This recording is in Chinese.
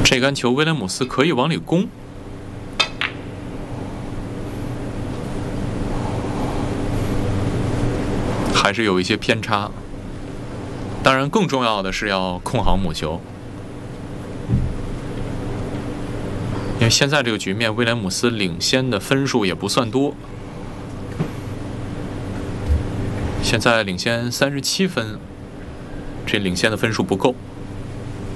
这杆球威廉姆斯可以往里攻，还是有一些偏差。当然，更重要的是要控好母球，因为现在这个局面，威廉姆斯领先的分数也不算多，现在领先37分，这领先的分数不够。